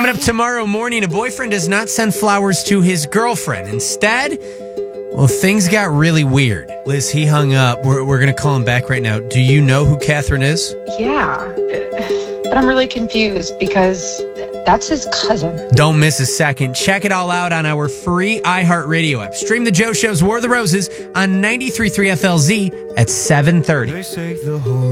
Coming up tomorrow morning, a boyfriend does not send flowers to his girlfriend. Instead, well, things got really weird. Liz, he hung up. We're going to call him back right now. Do you know who Catherine is? Yeah, but I'm really confused because that's his cousin. Don't miss a second. Check it all out on our free iHeartRadio app. Stream the Joe Show's War of the Roses on 93.3 FLZ at 7:30.